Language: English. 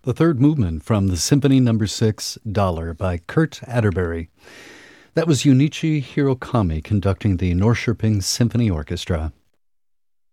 The third movement from the Symphony No. 6, Dollar by Kurt Atterbury. That was Junichi Hirokami conducting the Norrköping Symphony Orchestra.